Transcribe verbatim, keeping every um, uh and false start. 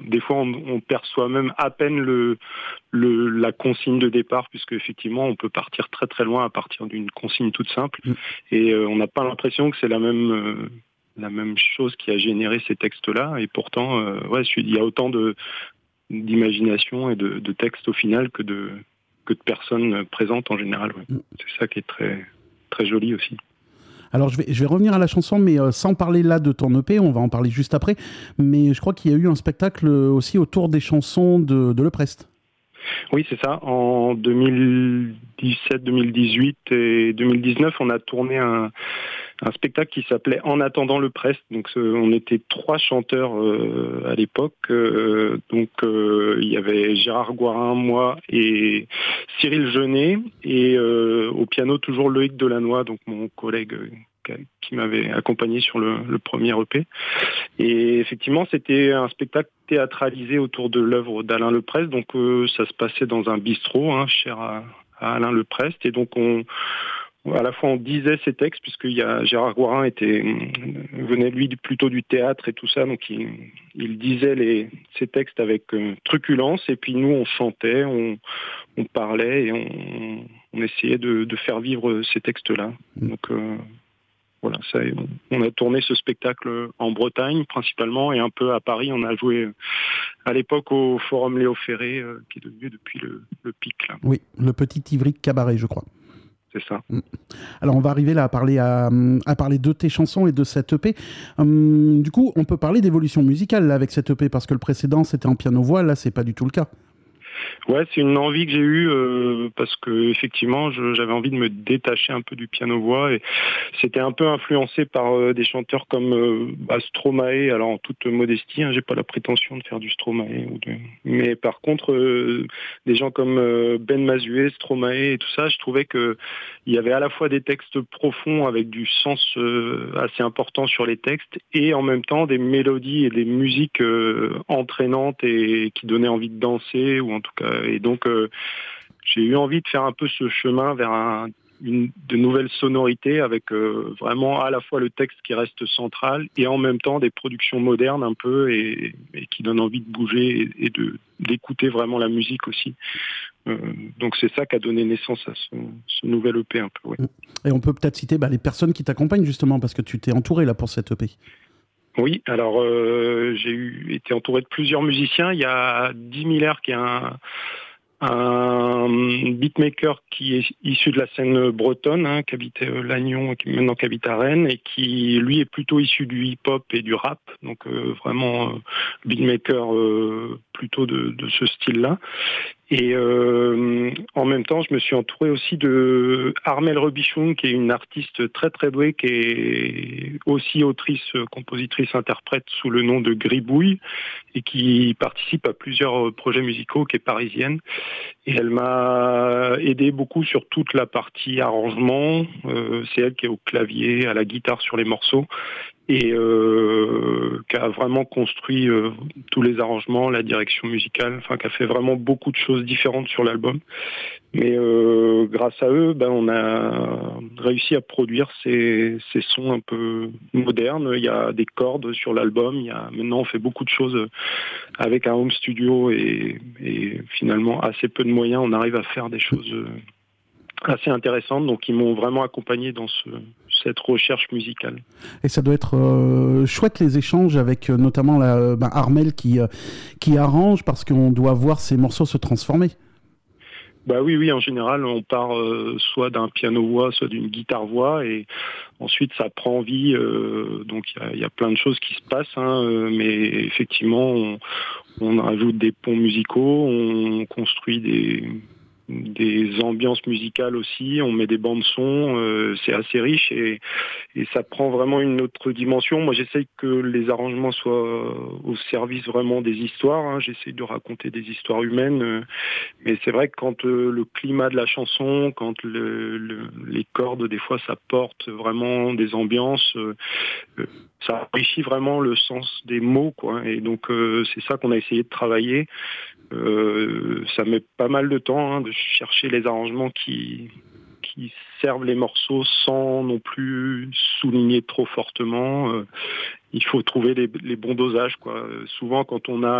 des fois on, on perçoit même à peine le, le, la consigne de départ, puisque effectivement on peut partir très très loin à partir d'une consigne toute simple, mmh. et euh, on n'a pas l'impression que c'est la même, euh, la même chose qui a généré ces textes-là, et pourtant euh, ouais, il y a autant de, d'imagination et de, de textes au final que de, que de personnes présentes en général. Ouais. Mmh. C'est ça qui est très, très joli aussi. Alors je vais, je vais revenir à la chanson, mais euh, sans parler là de ton E P, on va en parler juste après. Mais je crois qu'il y a eu un spectacle aussi autour des chansons de, de Le Prest. Oui, c'est ça. En deux mille dix-sept, deux mille dix-huit et deux mille dix-neuf, on a tourné un, un spectacle qui s'appelait En attendant le Prest. Donc, on était trois chanteurs euh, à l'époque. Euh, donc, euh, il y avait Gérard Gouarin, moi et Cyril Jeunet. Et euh, au piano, toujours Loïc Delannoy, donc mon collègue euh, qui m'avait accompagné sur le, le premier E P. Et effectivement, c'était un spectacle théâtralisé autour de l'œuvre d'Alain Leprest. Donc, euh, ça se passait dans un bistrot, hein, cher à, à Alain Leprest. Et donc, on, à la fois, on disait ses textes, puisqu'il y a Gérard Gouarin était, venait lui plutôt du théâtre et tout ça. Donc, il, il disait les, ses textes avec euh, truculence. Et puis, nous, on chantait, on, on parlait et on, on essayait de, de faire vivre ces textes-là. Donc, euh, Voilà, ça, on a tourné ce spectacle en Bretagne principalement et un peu à Paris. On a joué à l'époque au Forum Léo Ferré, euh, qui est devenu depuis le, le Pic. Là. Oui, le Petit Ivric Cabaret, je crois. C'est ça. Alors on va arriver là à parler, à, à parler de tes chansons et de cette E P. Hum, du coup, on peut parler d'évolution musicale là, avec cette E P, parce que le précédent c'était en piano-voix, là c'est pas du tout le cas. Ouais, c'est une envie que j'ai eue euh, parce que effectivement, je, j'avais envie de me détacher un peu du piano-voix et c'était un peu influencé par euh, des chanteurs comme euh, bah, Stromae. Alors en toute modestie, hein, j'ai pas la prétention de faire du Stromae, ou de... mais par contre, euh, des gens comme euh, Ben Mazué, Stromae et tout ça, je trouvais que il y avait à la fois des textes profonds avec du sens euh, assez important sur les textes et en même temps des mélodies et des musiques euh, entraînantes et qui donnaient envie de danser ou en tout cas. Et donc, euh, j'ai eu envie de faire un peu ce chemin vers un, une, de nouvelles sonorités avec euh, vraiment à la fois le texte qui reste central et en même temps des productions modernes un peu et, et qui donnent envie de bouger et, et de, d'écouter vraiment la musique aussi. Euh, donc, c'est ça qui a donné naissance à ce, ce nouvel E P un peu. Ouais. Et on peut peut-être citer bah, les personnes qui t'accompagnent justement parce que tu t'es entouré là pour cette E P. Oui, alors euh, j'ai eu, été entouré de plusieurs musiciens. Il y a Dix Miller qui est un, un beatmaker qui est issu de la scène bretonne, hein, qui habitait euh, Lannion, qui maintenant qui habite à Rennes, et qui lui est plutôt issu du hip-hop et du rap, donc euh, vraiment euh, beatmaker euh, plutôt de, de ce style-là. Et euh, en même temps, je me suis entouré aussi de Armelle Robichon, qui est une artiste très très douée, qui est aussi autrice, compositrice, interprète sous le nom de Gribouille, et qui participe à plusieurs projets musicaux, qui est parisienne. Et elle m'a aidé beaucoup sur toute la partie arrangement. Euh, c'est elle qui est au clavier, à la guitare sur les morceaux, et euh, qui a vraiment construit euh, tous les arrangements, la direction musicale, enfin qui a fait vraiment beaucoup de choses différentes sur l'album. Mais euh, grâce à eux, ben, on a réussi à produire ces, ces sons un peu modernes. Il y a des cordes sur l'album. Il y a, maintenant, on fait beaucoup de choses avec un home studio et, et finalement assez peu de moyens. On arrive à faire des choses assez intéressantes. Donc, ils m'ont vraiment accompagné dans ce, cette recherche musicale. Et ça doit être euh, chouette les échanges avec euh, notamment la, euh, ben Armelle qui, euh, qui arrange parce qu'on doit voir ces morceaux se transformer. Bah oui, oui, en général, on part euh, soit d'un piano-voix, soit d'une guitare-voix, et ensuite ça prend vie. Euh, donc il y, y a plein de choses qui se passent, hein, euh, mais effectivement, on, on ajoute des ponts musicaux, on construit des des ambiances musicales aussi, on met des bandes son, euh, c'est assez riche et, et ça prend vraiment une autre dimension. Moi j'essaye que les arrangements soient au service vraiment des histoires, hein. J'essaye de raconter des histoires humaines, euh, mais c'est vrai que quand euh, le climat de la chanson, quand le, le, les cordes des fois ça porte vraiment des ambiances, euh, ça enrichit vraiment le sens des mots, quoi. Et donc euh, c'est ça qu'on a essayé de travailler. Euh, ça met pas mal de temps, hein, de chercher les arrangements qui qui servent les morceaux sans non plus souligner trop fortement. Euh, il faut trouver les, les bons dosages, quoi. Euh, souvent quand on a